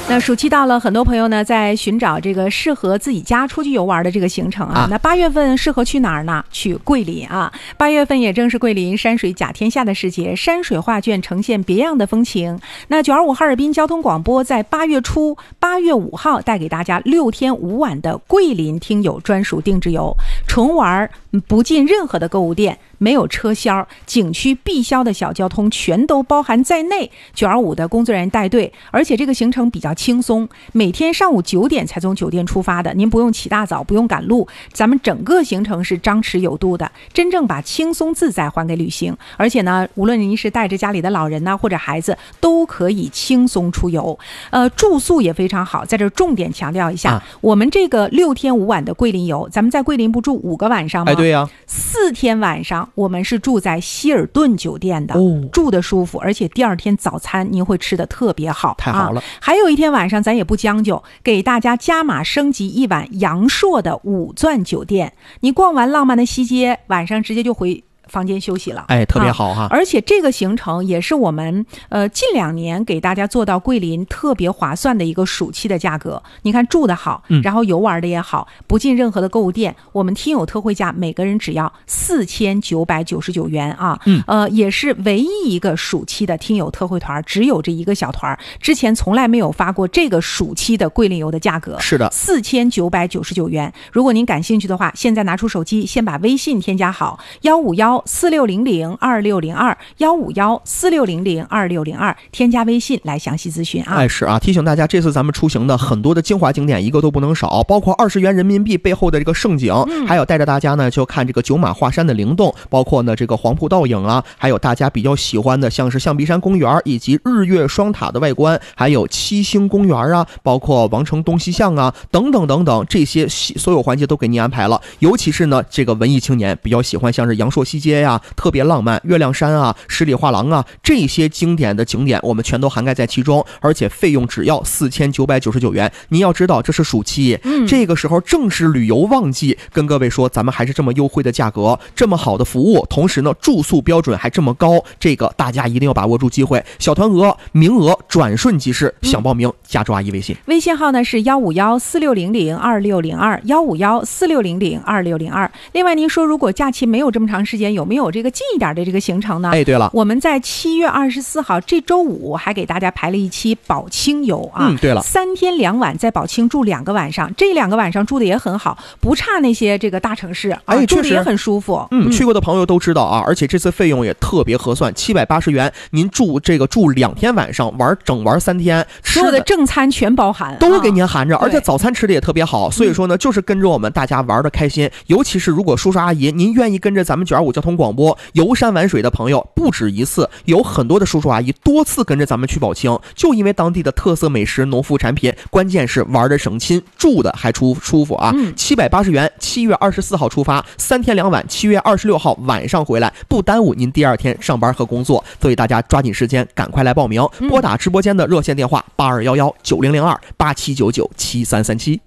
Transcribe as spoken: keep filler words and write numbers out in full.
那暑期到了，很多朋友呢在寻找这个适合自己家出去游玩的这个行程啊。啊那八月份适合去哪儿呢？去桂林啊！八月份也正是桂林山水甲天下的时节，山水画卷呈现别样的风情。那九二五哈尔滨交通广播在八月初，八月五号带给大家六天五晚的桂林听友专属定制游，纯玩不进任何的购物店。没有车厢，景区必销的小交通全都包含在内。九二五的工作人员带队，而且这个行程比较轻松，每天上午九点才从酒店出发的，您不用起大早，不用赶路，咱们整个行程是张弛有度的，真正把轻松自在还给旅行。而且呢，无论您是带着家里的老人呢，或者孩子，都可以轻松出游。呃，住宿也非常好，在这重点强调一下，啊、我们这个六天五晚的桂林游，咱们在桂林不住五个晚上吗？ 哎，对呀、啊， 四天晚上。我们是住在希尔顿酒店的、哦、住的舒服，而且第二天早餐您会吃的特别好， 太好了、啊、 还有一天晚上咱也不将就，给大家加码升级一晚阳朔的五钻酒店，你逛完浪漫的西街，晚上直接就回房间休息了， 哎，特别好哈、啊！ 而且这个行程也是我们呃近两年给大家做到桂林特别划算的一个暑期的价格。你看住的好，然后游玩的也好，嗯、不进任何的购物店，我们听友特惠价每个人只要四千九百九十九元啊！嗯，呃，也是唯一一个暑期的听友特惠团，只有这一个小团，之前从来没有发过这个暑期的桂林游的价格。 是的， 四千九百九十九元。如果您感兴趣的话，现在拿出手机，先把微信添加好幺五幺。四六零零二六零二幺五幺四六零零二六零二，添加微信来详细咨询啊！ 哎，是啊，提醒大家，这次咱们出行的很多的精华景点一个都不能少，包括二十元人民币背后的这个盛景，嗯、还有带着大家呢就看这个九马华山的灵动，包括呢这个黄埔倒影啊，还有大家比较喜欢的像是象鼻山公园以及日月双塔的外观，还有七星公园啊，包括王城东西巷啊等等等等，这些所有环节都给您安排了。尤其是呢这个文艺青年比较喜欢像是阳朔西街呀、啊。特别浪漫，月亮山啊，十里画廊啊，这些经典的景点我们全都涵盖在其中，而且费用只要四千九百九十九元。您要知道这是暑期、嗯、这个时候正是旅游旺季，跟各位说咱们还是这么优惠的价格，这么好的服务，同时呢住宿标准还这么高，这个大家一定要把握住机会。小团额名额转瞬即逝，想报名加州阿姨微信， 微信号呢是幺五幺四六零零二六零二幺五幺四六零零二六零二。另外您说如果假期没有这么长时间，有没有这个近一点的这个行程呢？ 哎，对了， 我们在七月二十四号这周五还给大家排了一期宝清游啊。 嗯，对了， 三天两晚在宝清住两个晚上，这两个晚上住的也很好，不差那些这个大城市， 哎， 住的也很舒服。 嗯，去过的朋友都知道啊，而且这次费用也特别合算，七百八十元，您住这个住两天晚上，玩整玩三天， 所有的正餐全包含， 都给您含着，而且早餐吃的也特别好。所以说呢，就是跟着我们大家玩的开心，尤其是如果叔叔阿姨您愿意跟着咱们九二五交通广播游山玩水的朋友，不止一次，有很多的叔叔阿姨多次跟着咱们去宝清，就因为当地的特色美食、农副产品，关键是玩的省心，住的还舒舒服啊！七百八十元，七月二十四号出发，三天两晚，七月二十六号晚上回来，不耽误您第二天上班和工作。所以大家抓紧时间，赶快来报名，拨打直播间的热线电话八二幺幺九零零二八七九九七三三七。